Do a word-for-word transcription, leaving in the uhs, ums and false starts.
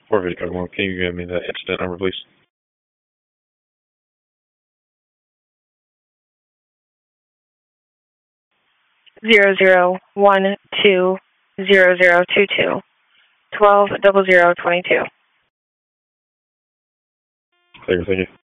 Four fifty code one. Can you give me the incident number, please? Zero zero one two zero zero two two. Twelve double zero twenty two. Thank you.